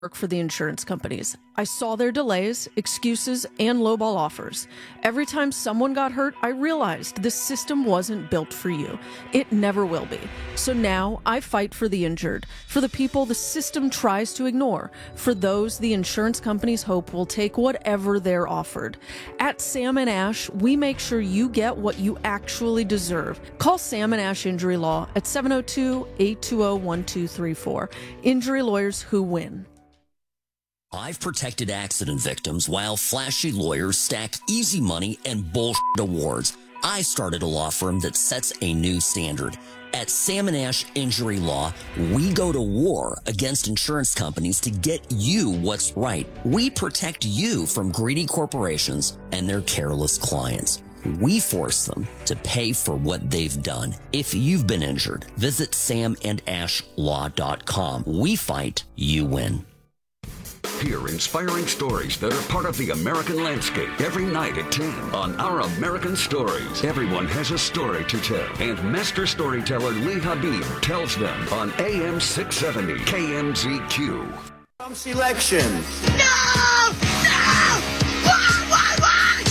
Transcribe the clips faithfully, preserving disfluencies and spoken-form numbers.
work for the insurance companies. I saw their delays, excuses, and lowball offers. Every time someone got hurt, I realized this system wasn't built for you. It never will be. So now I fight for the injured, for the people the system tries to ignore, for those the insurance companies hope will take whatever they're offered. At Sam and Ash, we make sure you get what you actually deserve. Call Sam and Ash Injury Law at seven oh two, eight two oh, one two three four. Injury lawyers who win. I've protected accident victims while flashy lawyers stack easy money and bullshit awards. I started a law firm that sets a new standard. At Sam and Ash Injury Law, we go to war against insurance companies to get you what's right. We protect you from greedy corporations and their careless clients. We force them to pay for what they've done. If you've been injured, visit sam and ash law dot com. We fight, you win. Hear inspiring stories that are part of the American landscape every night at ten on Our American Stories. Everyone has a story to tell, and master storyteller Lee Habib tells them on A M six seventy K M Z Q. Trump's election. No! No! Why, why, why?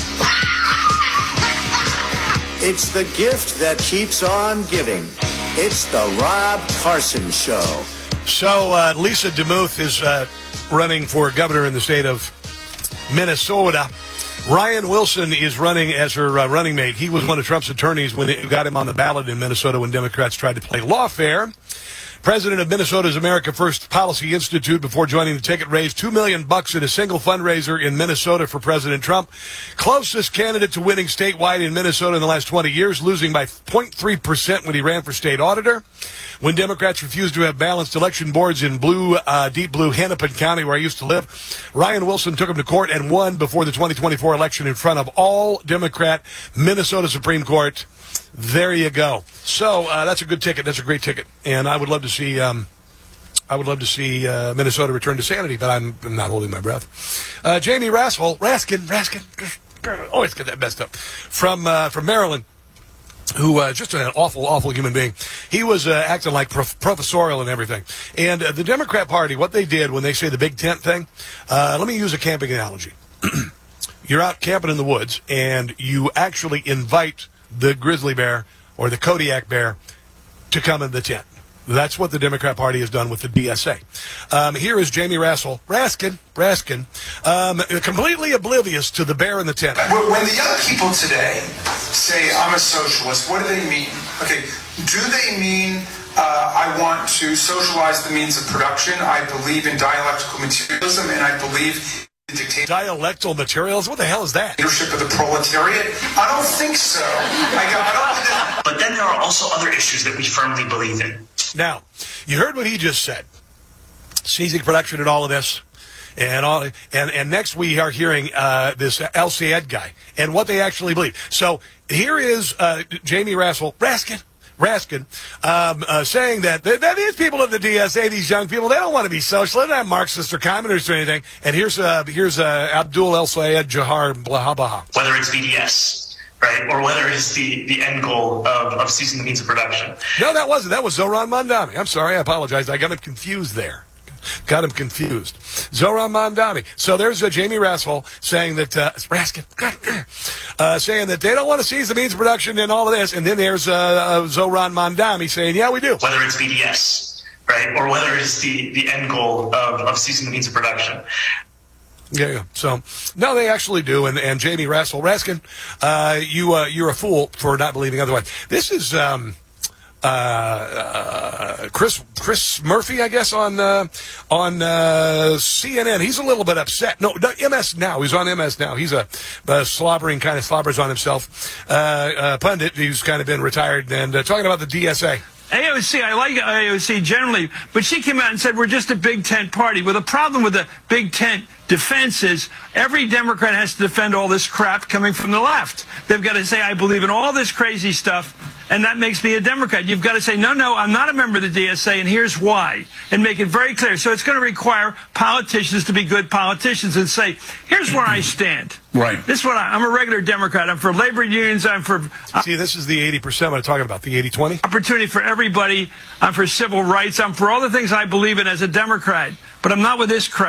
It's the gift that keeps on giving. It's the Rob Carson Show. So uh, Lisa DeMuth is uh, running for governor in the state of Minnesota. Ryan Wilson is running as her uh, running mate. He was one of Trump's attorneys when it got him on the ballot in Minnesota when Democrats tried to play lawfare. President of Minnesota's America First Policy Institute, before joining the ticket, raised two million bucks in a single fundraiser in Minnesota for President Trump. Closest candidate to winning statewide in Minnesota in the last twenty years, losing by zero point three percent when he ran for state auditor. When Democrats refused to have balanced election boards in blue, uh, deep blue Hennepin County, where I used to live, Ryan Wilson took him to court and won before the twenty twenty-four election in front of all Democrat Minnesota Supreme Court. There you go. So uh, that's a good ticket. That's a great ticket, and I would love to see. Um, I would love to see uh, Minnesota return to sanity, but I'm, I'm not holding my breath. Uh, Jamie Raskin, Raskin, Raskin, always get that messed up. From uh, from Maryland, who uh, just an awful, awful human being. He was uh, acting like prof- professorial and everything. And uh, the Democrat Party, what they did when they say the big tent thing, uh, let me use a camping analogy. You're out camping in the woods, and you actually invite the grizzly bear or the Kodiak bear to come in the tent. That's what the Democrat Party has done with the D S A. Um, here is Jamie Raskin, Raskin, Raskin, um, completely oblivious to the bear in the tent. When the young people today say, I'm a socialist, what do they mean? Okay, do they mean uh, I want to socialize the means of production? I believe in dialectical materialism, and I believe Dialectal materials? What the hell is that? Leadership of the proletariat? I don't think so. I, I don't... But then there are also other issues that we firmly believe in. Now, you heard what he just said. Seizing production and all of this. And all, and, and next we are hearing uh, this El Sayed guy and what they actually believe. So here is uh, Jamie Raskin, Raskin, Raskin, um, uh, saying that, that that these people of the D S A, these young people, they don't want to be socialists, they're not Marxists or communists or anything. And here's uh, here's uh, Abdul El Sayed Jahar Blahabaha. Whether it's B D S, right, or whether it's the, the end goal of, of seizing the means of production. No, that wasn't. That was Zohran Mamdani. I'm sorry, I apologize. I got him confused there. Got him confused. Zohran Mamdani. So there's uh, Jamie Raskin saying that, uh, Raskin, uh, saying that they don't want to seize the means of production and all of this. And then there's uh, uh, Zohran Mamdani saying, yeah, we do. Whether it's B D S, right, or whether it's the, the end goal of, of seizing the means of production. Yeah, yeah. So, no, they actually do. And, and Jamie Raskin, Raskin, uh, you, uh, you're a fool for not believing otherwise. This is, um, Uh, uh, Chris Chris Murphy, I guess, on uh, on uh, C N N. He's a little bit upset. No, no, M S Now. He's on M S Now. He's a, a slobbering kind of slobbers on himself uh, uh, pundit who's kind of been retired and uh, talking about the D S A. A O C, I like A O C generally, but she came out and said we're just a big tent party. Well, the problem with the big tent defense is every Democrat has to defend all this crap coming from the left. They've got to say, I believe in all this crazy stuff, and that makes me a Democrat. You've got to say, no, no, I'm not a member of the D S A, and here's why, and make it very clear. So it's going to require politicians to be good politicians and say, here's where I stand. Right. This is what I, I'm a regular Democrat. I'm for labor unions. I'm for... Uh, See, this is the eighty percent I'm talking about, the eighty twenty. Opportunity for everybody. I'm for civil rights. I'm for all the things I believe in as a Democrat. but I'm not with this crap.